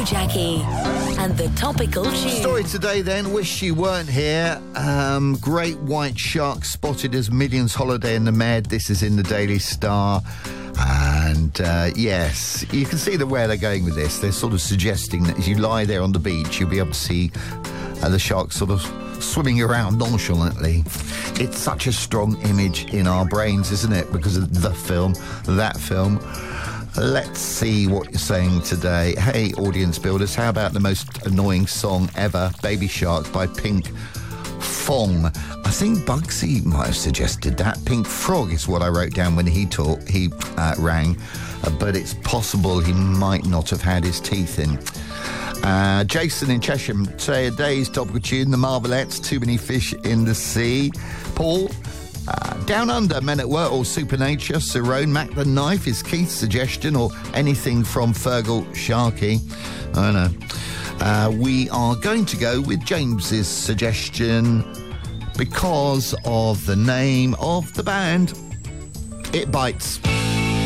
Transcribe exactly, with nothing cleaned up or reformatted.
Joe Jackie and the topical tune. Story today then, wish you weren't here. Um, great white shark spotted as Millions holiday in the Med. This is in the Daily Star. And uh, yes, you can see the where they're going with this. They're sort of suggesting that as you lie there on the beach, you'll be able to see uh, the sharks sort of swimming around nonchalantly. It's such a strong image in our brains, isn't it? Because of the film, that film. Let's see what you're saying today. Hey, audience builders, how about the most annoying song ever, Baby Shark by Pink Fong? I think Bugsy might have suggested that. Pink Frog is what I wrote down when he talked, he uh, rang, uh, but it's possible he might not have had his teeth in. Uh, Jason in Cheshire, say a day's topical tune, the Marvelettes, Too Many Fish in the Sea. Paul, uh, Down Under, Men at Work, or Supernature. Cerrone, Mac the Knife is Keith's suggestion, or anything from Fergal Sharkey. I don't know. Uh, we are going to go with James's suggestion because of the name of the band. It Bites.